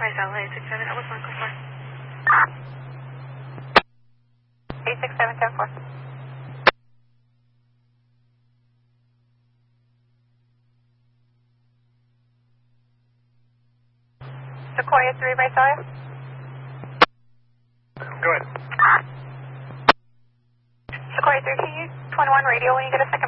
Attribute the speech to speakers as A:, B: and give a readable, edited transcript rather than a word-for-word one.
A: LA, 67, that was 1, go for it.
B: 86710-4. Sequoia 3, Visalia.
C: Go ahead.
B: Sequoia 3, can you 21 radio when you get a second?